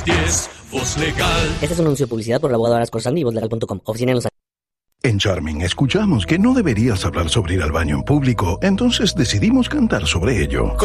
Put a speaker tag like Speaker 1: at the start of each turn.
Speaker 1: 10, Voz Legal.
Speaker 2: Este es un anuncio de publicidad por el abogado Aras Corsandi y vozlegal.com. Oficina en Los Ángeles.
Speaker 3: En Charming escuchamos que no deberías hablar sobre ir al baño en público, entonces decidimos cantar sobre ello.